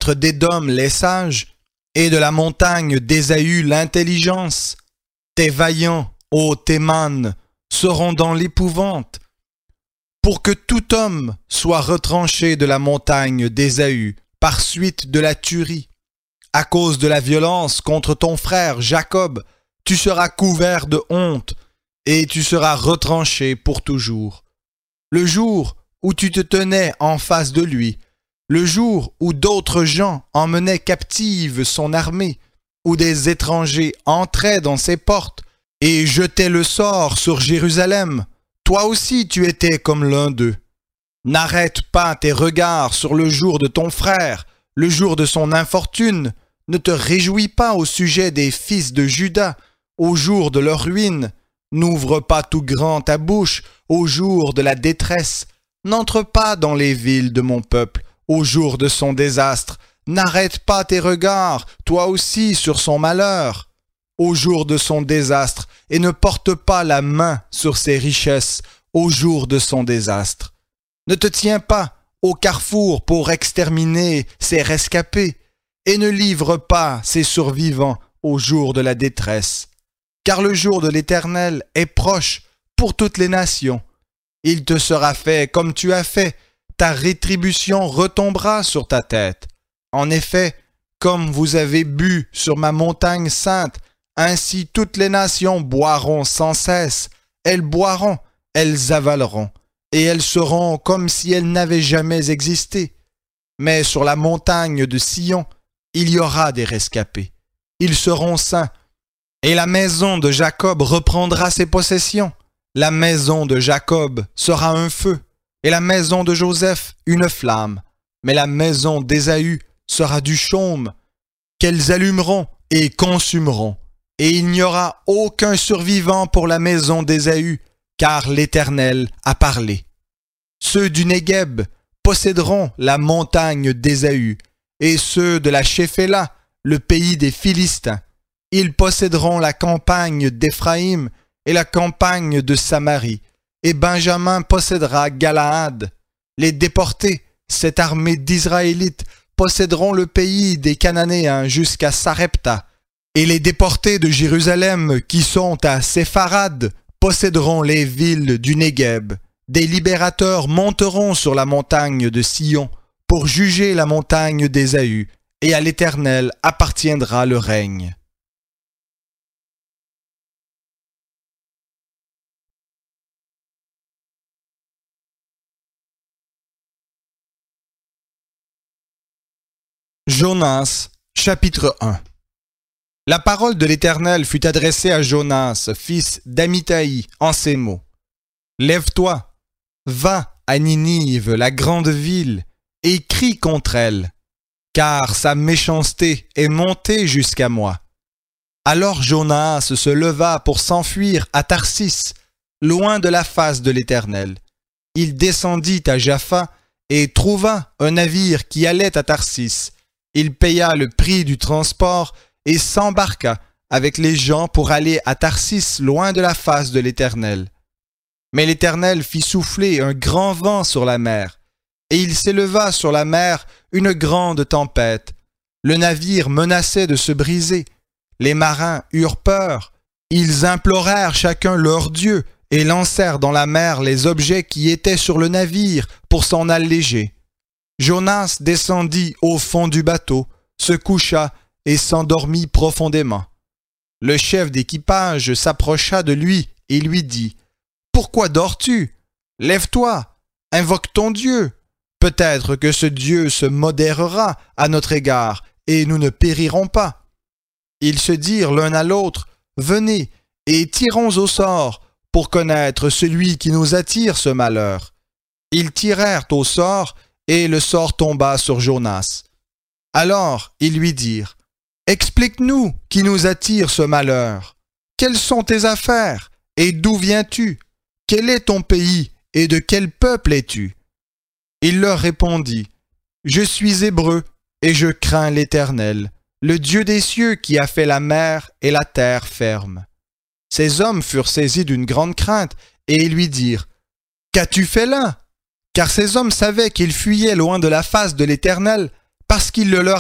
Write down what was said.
mettre d'Édom les sages, et de la montagne d'Ésaü l'intelligence. Tes vaillants, ô Théman, seront dans l'épouvante, pour que tout homme soit retranché de la montagne d'Ésaü par suite de la tuerie. À cause de la violence contre ton frère Jacob, tu seras couvert de honte, et tu seras retranché pour toujours. Le jour où tu te tenais en face de lui, le jour où d'autres gens emmenaient captive son armée, où des étrangers entraient dans ses portes et jetaient le sort sur Jérusalem, toi aussi tu étais comme l'un d'eux. N'arrête pas tes regards sur le jour de ton frère, le jour de son infortune. Ne te réjouis pas au sujet des fils de Juda, au jour de leur ruine. N'ouvre pas tout grand ta bouche au jour de la détresse. N'entre pas dans les villes de mon peuple au jour de son désastre. N'arrête pas tes regards, toi aussi, sur son malheur, au jour de son désastre, et ne porte pas la main sur ses richesses au jour de son désastre. Ne te tiens pas au carrefour pour exterminer ses rescapés, et ne livre pas ses survivants au jour de la détresse. Car le jour de l'Éternel est proche pour toutes les nations. Il te sera fait comme tu as fait, ta rétribution retombera sur ta tête. En effet, comme vous avez bu sur ma montagne sainte, ainsi toutes les nations boiront sans cesse. Elles boiront, elles avaleront, et elles seront comme si elles n'avaient jamais existé. Mais sur la montagne de Sion, il y aura des rescapés. Ils seront saints, et la maison de Jacob reprendra ses possessions. La maison de Jacob sera un feu, et la maison de Joseph une flamme, mais la maison d'Ésaü sera du chaume, qu'elles allumeront et consumeront, et il n'y aura aucun survivant pour la maison d'Ésaü, car l'Éternel a parlé. Ceux du Négueb posséderont la montagne d'Ésaü, et ceux de la Shéphéla, le pays des Philistins. Ils posséderont la campagne d'Éphraïm et la campagne de Samarie, et Benjamin possédera Galaad. Les déportés, cette armée d'Israélites, posséderont le pays des Cananéens jusqu'à Sarepta, et les déportés de Jérusalem qui sont à Sépharad posséderont les villes du Négueb. Des libérateurs monteront sur la montagne de Sion pour juger la montagne d'Ésaü, et à l'Éternel appartiendra le règne. Jonas, chapitre 1. La parole de l'Éternel fut adressée à Jonas, fils d'Amittai, en ces mots. Lève-toi, va à Ninive, la grande ville, et crie contre elle, car sa méchanceté est montée jusqu'à moi. Alors Jonas se leva pour s'enfuir à Tarsis, loin de la face de l'Éternel. Il descendit à Jaffa et trouva un navire qui allait à Tarsis. Il paya le prix du transport et s'embarqua avec les gens pour aller à Tarsis loin de la face de l'Éternel. Mais l'Éternel fit souffler un grand vent sur la mer, et il s'éleva sur la mer une grande tempête. Le navire menaçait de se briser. Les marins eurent peur. Ils implorèrent chacun leur Dieu et lancèrent dans la mer les objets qui étaient sur le navire pour s'en alléger. Jonas descendit au fond du bateau, se coucha et s'endormit profondément. Le chef d'équipage s'approcha de lui et lui dit « Pourquoi dors-tu? Lève-toi, invoque ton Dieu. Peut-être que ce Dieu se modérera à notre égard et nous ne périrons pas. » Ils se dirent l'un à l'autre « Venez et tirons au sort pour connaître celui qui nous attire ce malheur. » Ils tirèrent au sort et le sort tomba sur Jonas. Alors ils lui dirent « Explique-nous qui nous attire ce malheur. Quelles sont tes affaires et d'où viens-tu? Quel est ton pays et de quel peuple es-tu? » Il leur répondit « Je suis hébreu et je crains l'Éternel, le Dieu des cieux qui a fait la mer et la terre ferme. » Ces hommes furent saisis d'une grande crainte et lui dirent « Qu'as-tu fait là? » Car ces hommes savaient qu'ils fuyaient loin de la face de l'Éternel parce qu'il le leur